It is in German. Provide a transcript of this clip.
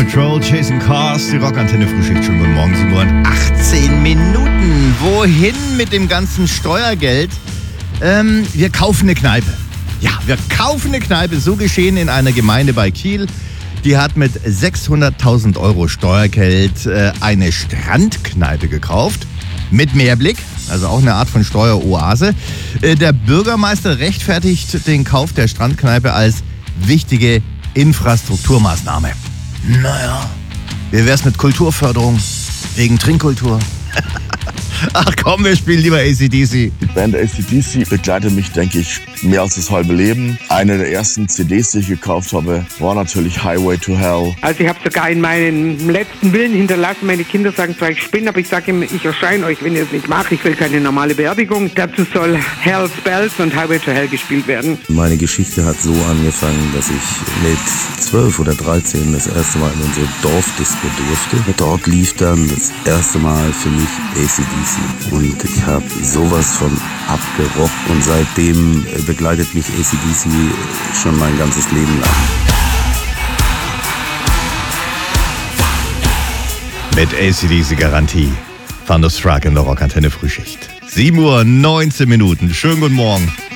Patrol, Chasing Cars, die Rockantenne Frühschicht. Schönen guten Morgen, 7 Uhr und 18 Minuten. Wohin mit dem ganzen Steuergeld? Wir kaufen eine Kneipe. Ja, wir kaufen eine Kneipe. So geschehen in einer Gemeinde bei Kiel. Die hat mit 600.000 Euro Steuergeld eine Strandkneipe gekauft. Mit Meerblick, also auch eine Art von Steueroase. Der Bürgermeister rechtfertigt den Kauf der Strandkneipe als wichtige Infrastrukturmaßnahme. Naja, wie wär's mit Kulturförderung? Wegen Trinkkultur? Ach komm, wir spielen lieber AC/DC. Die Band AC/DC begleitet mich, denke ich, mehr als das halbe Leben. Eine der ersten CDs, die ich gekauft habe, war natürlich Highway to Hell. Also ich habe sogar in meinen letzten Willen hinterlassen, meine Kinder sagen zwar, ich spinne, aber ich sage immer, ich erscheine euch, wenn ihr es nicht macht. Ich will keine normale Beerdigung. Dazu soll Hell's Bells und Highway to Hell gespielt werden. Meine Geschichte hat so angefangen, dass ich mit 12 oder 13 das erste Mal in unsere Dorfdisco durfte. Dort lief dann das erste Mal für mich AC/DC. Und ich habe sowas von abgerockt und seitdem begleitet mich AC/DC schon mein ganzes Leben lang. Mit AC/DC Garantie. Thunderstruck in der Rockantenne Frühschicht. 7 Uhr, 19 Minuten. Schönen guten Morgen.